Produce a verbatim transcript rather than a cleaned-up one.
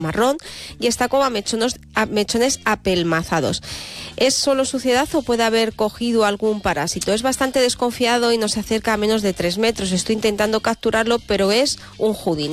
marrón y está como a mechones, a mechones apelmazados. ¿Es solo suciedad o puede haber cogido algún parásito? Es bastante desconfiado y no se acerca a menos de tres metros. Estoy intentando capturarlo, pero es un houdini.